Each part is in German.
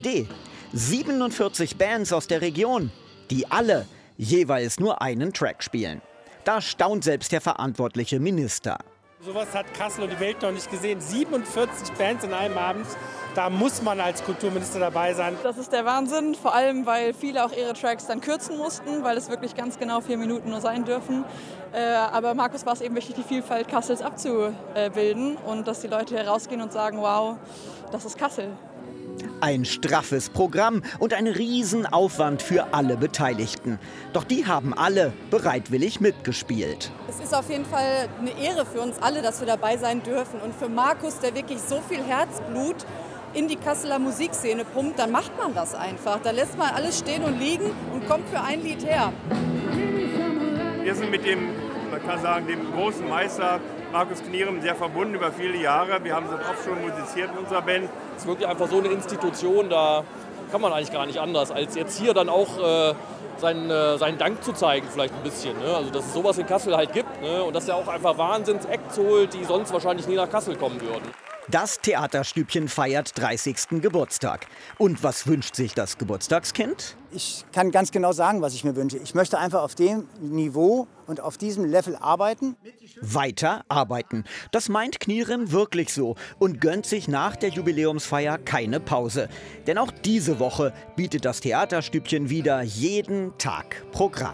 D. 47 Bands aus der Region, die alle jeweils nur einen Track spielen. Da staunt selbst der verantwortliche Minister. Sowas hat Kassel und die Welt noch nicht gesehen. 47 Bands in einem Abend, da muss man als Kulturminister dabei sein. Das ist der Wahnsinn, vor allem weil viele auch ihre Tracks dann kürzen mussten, weil es wirklich ganz genau 4 Minuten nur sein dürfen. Aber Markus war es eben wichtig, die Vielfalt Kassels abzubilden und dass die Leute hier rausgehen und sagen, wow, das ist Kassel. Ein straffes Programm und ein Riesenaufwand für alle Beteiligten. Doch die haben alle bereitwillig mitgespielt. Es ist auf jeden Fall eine Ehre für uns alle, dass wir dabei sein dürfen. Und für Markus, der wirklich so viel Herzblut in die Kasseler Musikszene pumpt, dann macht man das einfach. Da lässt man alles stehen und liegen und kommt für ein Lied her. Wir sind mit dem, man kann sagen, dem großen Meister Markus Knierem sehr verbunden über viele Jahre. Wir haben so oft schon musiziert in unserer Band. Es ist wirklich einfach so eine Institution, da kann man eigentlich gar nicht anders, als jetzt hier dann auch seinen Dank zu zeigen vielleicht ein bisschen. Ne? Also dass es sowas in Kassel halt gibt, ne? Und dass er auch einfach Wahnsinns-Acts holt, die sonst wahrscheinlich nie nach Kassel kommen würden. Das Theaterstübchen feiert 30. Geburtstag. Und was wünscht sich das Geburtstagskind? Ich kann ganz genau sagen, was ich mir wünsche. Ich möchte einfach auf dem Niveau und auf diesem Level arbeiten. Weiter arbeiten. Das meint Knierem wirklich so und gönnt sich nach der Jubiläumsfeier keine Pause. Denn auch diese Woche bietet das Theaterstübchen wieder jeden Tag Programm.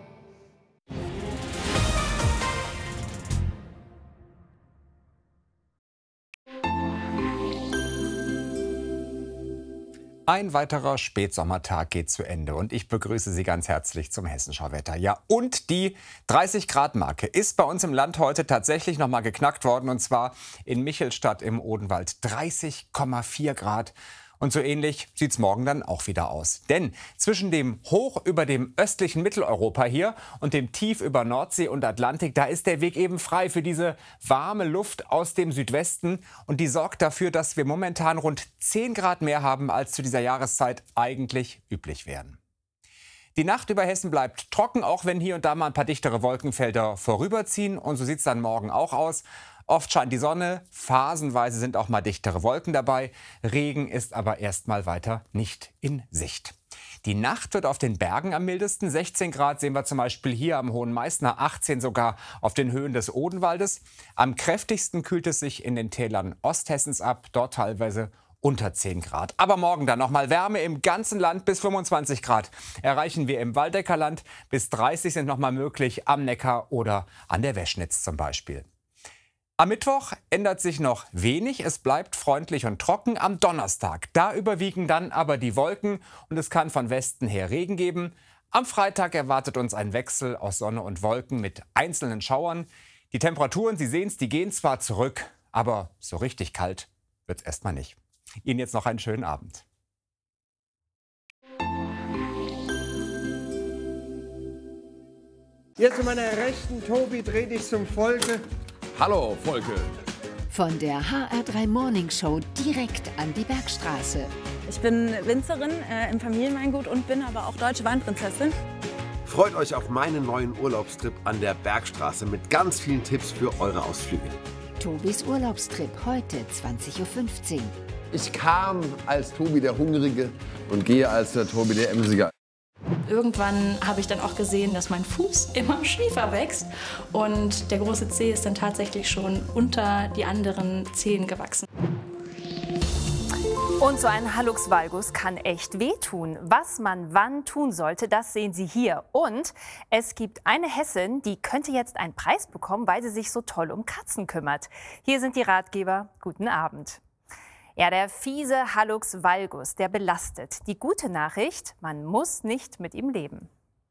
Ein weiterer Spätsommertag geht zu Ende und ich begrüße Sie ganz herzlich zum Hessenschau-Wetter. Ja, und die 30-Grad-Marke ist bei uns im Land heute tatsächlich noch mal geknackt worden, und zwar in Michelstadt im Odenwald. 30,4 Grad. Und so ähnlich sieht es morgen dann auch wieder aus. Denn zwischen dem Hoch über dem östlichen Mitteleuropa hier und dem Tief über Nordsee und Atlantik, da ist der Weg eben frei für diese warme Luft aus dem Südwesten. Und die sorgt dafür, dass wir momentan rund 10 Grad mehr haben, als zu dieser Jahreszeit eigentlich üblich wären. Die Nacht über Hessen bleibt trocken, auch wenn hier und da mal ein paar dichtere Wolkenfelder vorüberziehen. Und so sieht es dann morgen auch aus. Oft scheint die Sonne, phasenweise sind auch mal dichtere Wolken dabei. Regen ist aber erstmal weiter nicht in Sicht. Die Nacht wird auf den Bergen am mildesten. 16 Grad sehen wir zum Beispiel hier am Hohen Meißner, 18 sogar auf den Höhen des Odenwaldes. Am kräftigsten kühlt es sich in den Tälern Osthessens ab, dort teilweise unter 10 Grad. Aber morgen dann nochmal Wärme im ganzen Land, bis 25 Grad erreichen wir im Waldeckerland. Bis 30 sind nochmal möglich am Neckar oder an der Weschnitz zum Beispiel. Am Mittwoch ändert sich noch wenig, es bleibt freundlich und trocken. Am Donnerstag, da überwiegen dann aber die Wolken und es kann von Westen her Regen geben. Am Freitag erwartet uns ein Wechsel aus Sonne und Wolken mit einzelnen Schauern. Die Temperaturen, Sie sehen es, die gehen zwar zurück, aber so richtig kalt wird es erstmal nicht. Ihnen jetzt noch einen schönen Abend. Hier zu meiner Rechten, Tobi, dreh dich zum Volke. Hallo, Volke. Von der HR3 Morning Show direkt an die Bergstraße. Ich bin Winzerin im Familienweingut und bin aber auch deutsche Weinprinzessin. Freut euch auf meinen neuen Urlaubstrip an der Bergstraße mit ganz vielen Tipps für eure Ausflüge. Tobis Urlaubstrip heute 20:15 Uhr. Ich kam als Tobi der Hungrige und gehe als der Tobi der Emsiger. Irgendwann habe ich dann auch gesehen, dass mein Fuß immer schiefer wächst und der große Zeh ist dann tatsächlich schon unter die anderen Zehen gewachsen. Und so ein Hallux valgus kann echt wehtun. Was man wann tun sollte, das sehen Sie hier. Und es gibt eine Hessin, die könnte jetzt einen Preis bekommen, weil sie sich so toll um Katzen kümmert. Hier sind die Ratgeber. Guten Abend. Ja, der fiese Hallux valgus, der belastet. Die gute Nachricht, man muss nicht mit ihm leben.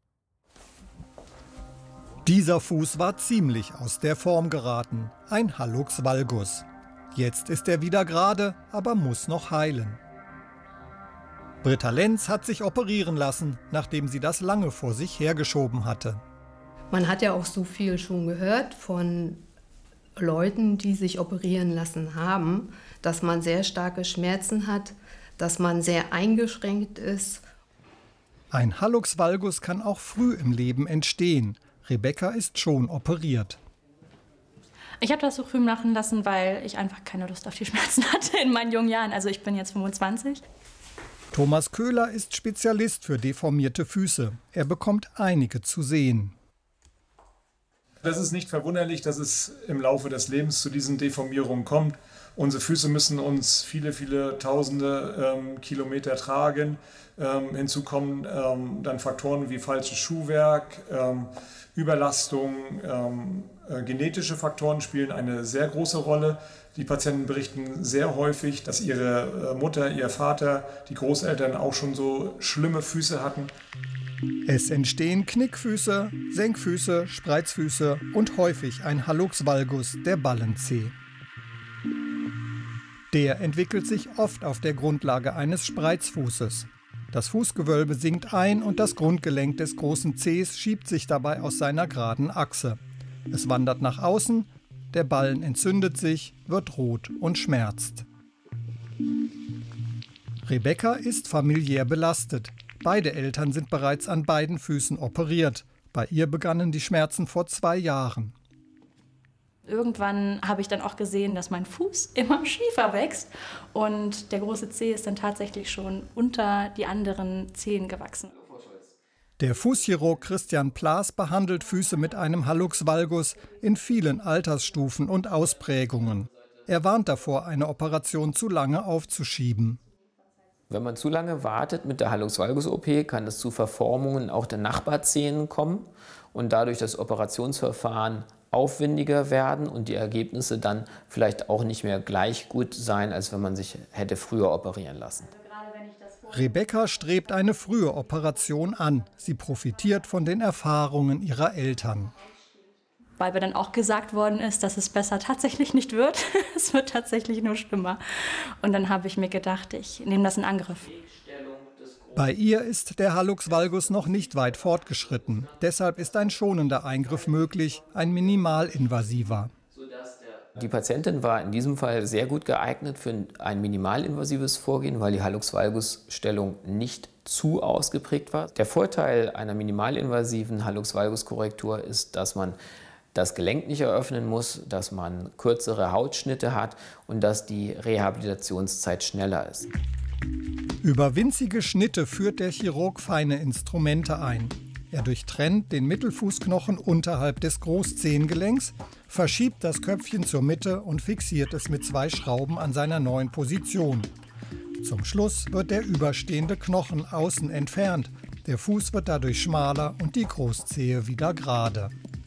Dieser Fuß war ziemlich aus der Form geraten. Ein Hallux valgus. Jetzt ist er wieder gerade, aber muss noch heilen. Britta Lenz hat sich operieren lassen, nachdem sie das lange vor sich hergeschoben hatte. Man hat ja auch so viel schon gehört von Leuten, die sich operieren lassen haben, dass man sehr starke Schmerzen hat, dass man sehr eingeschränkt ist. Ein Hallux valgus kann auch früh im Leben entstehen. Rebecca ist schon operiert. Ich habe das so früh machen lassen, weil ich einfach keine Lust auf die Schmerzen hatte in meinen jungen Jahren. Also ich bin jetzt 25. Thomas Köhler ist Spezialist für deformierte Füße. Er bekommt einige zu sehen. Das ist nicht verwunderlich, dass es im Laufe des Lebens zu diesen Deformierungen kommt. Unsere Füße müssen uns viele, viele tausende Kilometer tragen. Hinzu kommen dann Faktoren wie falsches Schuhwerk, Überlastung, genetische Faktoren spielen eine sehr große Rolle. Die Patienten berichten sehr häufig, dass ihre Mutter, ihr Vater, die Großeltern auch schon so schlimme Füße hatten. Es entstehen Knickfüße, Senkfüße, Spreizfüße und häufig ein Hallux valgus, der Ballenzeh. Der entwickelt sich oft auf der Grundlage eines Spreizfußes. Das Fußgewölbe sinkt ein und das Grundgelenk des großen Zehs schiebt sich dabei aus seiner geraden Achse. Es wandert nach außen, der Ballen entzündet sich, wird rot und schmerzt. Rebecca ist familiär belastet. Beide Eltern sind bereits an beiden Füßen operiert. Bei ihr begannen die Schmerzen vor 2 Jahren. Irgendwann habe ich dann auch gesehen, dass mein Fuß immer schiefer wächst und der große Zeh ist dann tatsächlich schon unter die anderen Zehen gewachsen. Der Fußchirurg Christian Plaas behandelt Füße mit einem Hallux valgus in vielen Altersstufen und Ausprägungen. Er warnt davor, eine Operation zu lange aufzuschieben. Wenn man zu lange wartet mit der Hallux valgus-OP, kann es zu Verformungen auch der Nachbarzehen kommen und dadurch das Operationsverfahren aufwendiger werden und die Ergebnisse dann vielleicht auch nicht mehr gleich gut sein, als wenn man sich hätte früher operieren lassen. Rebecca strebt eine frühe Operation an. Sie profitiert von den Erfahrungen ihrer Eltern. Weil mir dann auch gesagt worden ist, dass es besser tatsächlich nicht wird. Es wird tatsächlich nur schlimmer. Und dann habe ich mir gedacht, ich nehme das in Angriff. Bei ihr ist der Hallux valgus noch nicht weit fortgeschritten. Deshalb ist ein schonender Eingriff möglich, ein minimalinvasiver. Die Patientin war in diesem Fall sehr gut geeignet für ein minimalinvasives Vorgehen, weil die Hallux valgus-Stellung nicht zu ausgeprägt war. Der Vorteil einer minimalinvasiven Hallux valgus-Korrektur ist, dass man das Gelenk nicht eröffnen muss, dass man kürzere Hautschnitte hat und dass die Rehabilitationszeit schneller ist. Über winzige Schnitte führt der Chirurg feine Instrumente ein. Er durchtrennt den Mittelfußknochen unterhalb des Großzehengelenks, verschiebt das Köpfchen zur Mitte und fixiert es mit 2 Schrauben an seiner neuen Position. Zum Schluss wird der überstehende Knochen außen entfernt. Der Fuß wird dadurch schmaler und die Großzehe wieder gerade.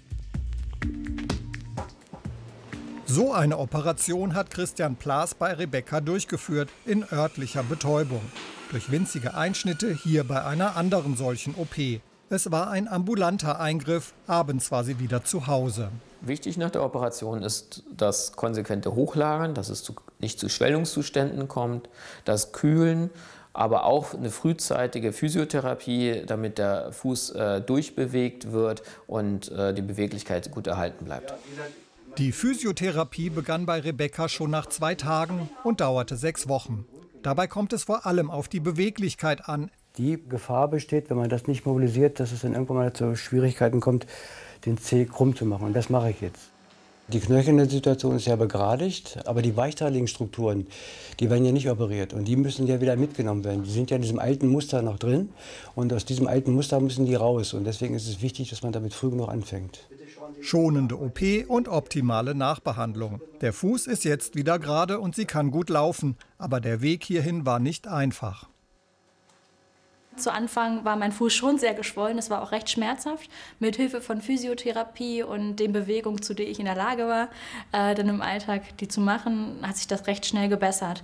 So eine Operation hat Christian Plaas bei Rebecca durchgeführt, in örtlicher Betäubung. Durch winzige Einschnitte hier bei einer anderen solchen OP. Es war ein ambulanter Eingriff, abends war sie wieder zu Hause. Wichtig nach der Operation ist das konsequente Hochlagern, dass es nicht zu Schwellungszuständen kommt, das Kühlen, aber auch eine frühzeitige Physiotherapie, damit der Fuß durchbewegt wird und die Beweglichkeit gut erhalten bleibt. Die Physiotherapie begann bei Rebecca schon nach 2 Tagen und dauerte 6 Wochen. Dabei kommt es vor allem auf die Beweglichkeit an. Die Gefahr besteht, wenn man das nicht mobilisiert, dass es dann irgendwann mal zu Schwierigkeiten kommt, den Zeh krumm zu machen. Und das mache ich jetzt. Die Knöchelsituation ist ja begradigt, aber die weichteiligen Strukturen, die werden ja nicht operiert. Und die müssen ja wieder mitgenommen werden. Die sind ja in diesem alten Muster noch drin. Und aus diesem alten Muster müssen die raus. Und deswegen ist es wichtig, dass man damit früh genug anfängt. Schonende OP und optimale Nachbehandlung. Der Fuß ist jetzt wieder gerade und sie kann gut laufen. Aber der Weg hierhin war nicht einfach. Zu Anfang war mein Fuß schon sehr geschwollen, es war auch recht schmerzhaft. Mit Hilfe von Physiotherapie und den Bewegungen, zu denen ich in der Lage war, dann im Alltag die zu machen, hat sich das recht schnell gebessert.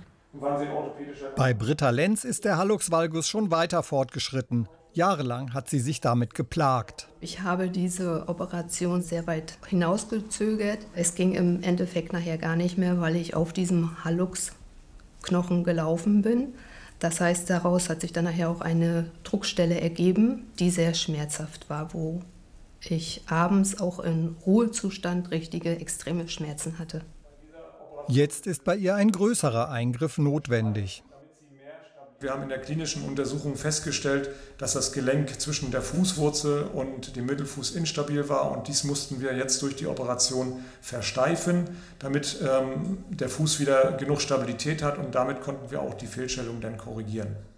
Bei Britta Lenz ist der Hallux valgus schon weiter fortgeschritten. Jahrelang hat sie sich damit geplagt. Ich habe diese Operation sehr weit hinausgezögert. Es ging im Endeffekt nachher gar nicht mehr, weil ich auf diesem Hallux-Knochen gelaufen bin. Das heißt, daraus hat sich dann nachher auch eine Druckstelle ergeben, die sehr schmerzhaft war, wo ich abends auch in Ruhezustand richtige extreme Schmerzen hatte. Jetzt ist bei ihr ein größerer Eingriff notwendig. Wir haben in der klinischen Untersuchung festgestellt, dass das Gelenk zwischen der Fußwurzel und dem Mittelfuß instabil war. Und dies mussten wir jetzt durch die Operation versteifen, damit der Fuß wieder genug Stabilität hat. Und damit konnten wir auch die Fehlstellung dann korrigieren.